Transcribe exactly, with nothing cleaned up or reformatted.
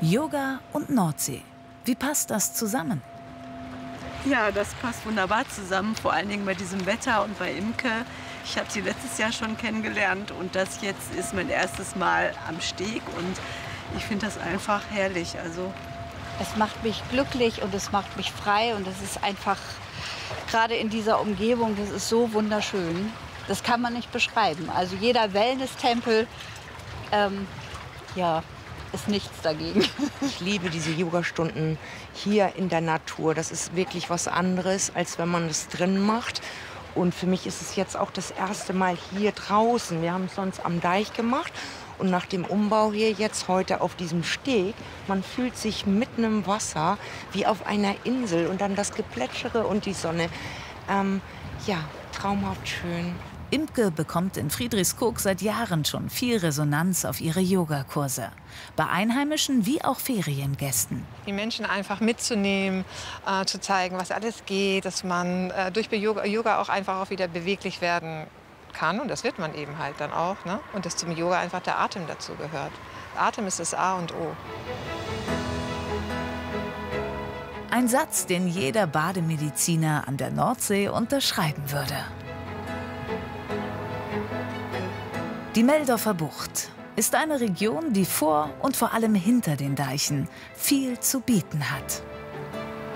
Yoga und Nordsee. Wie passt das zusammen? Ja, das passt wunderbar zusammen, vor allen Dingen bei diesem Wetter und bei Imke. Ich habe sie letztes Jahr schon kennengelernt und das jetzt ist mein erstes Mal am Steg und ich finde das einfach herrlich. Also es macht mich glücklich und es macht mich frei und es ist einfach, gerade in dieser Umgebung, das ist so wunderschön. Das kann man nicht beschreiben. Also jeder Wellness-Tempel, ähm, ja, ist nichts dagegen. Ich liebe diese Yogastunden hier in der Natur. Das ist wirklich was anderes, als wenn man es drin macht. Und für mich ist es jetzt auch das erste Mal hier draußen. Wir haben es sonst am Deich gemacht. Und nach dem Umbau hier jetzt heute auf diesem Steg, man fühlt sich mitten im Wasser wie auf einer Insel. Und dann das Geplätschere und die Sonne. Ähm, ja, traumhaft schön. Imke bekommt in Friedrichskoog seit Jahren schon viel Resonanz auf ihre Yogakurse. Bei Einheimischen wie auch Feriengästen. Die Menschen einfach mitzunehmen, äh, zu zeigen, was alles geht, dass man äh, durch Yoga, Yoga auch einfach auch wieder beweglich werden kann. Und das wird man eben halt dann auch. Ne? Und dass zum Yoga einfach der Atem dazu gehört. Atem ist das A und O. Ein Satz, den jeder Bademediziner an der Nordsee unterschreiben würde. Die Meldorfer Bucht ist eine Region, die vor und vor allem hinter den Deichen viel zu bieten hat.